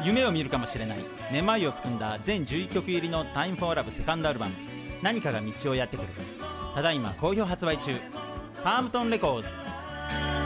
夢を見るかもしれないめまいを含んだ全11曲入りの Time for Love セカンドアルバム何かが道をやってくる、ただいま好評発売中。パームトンレコーズ。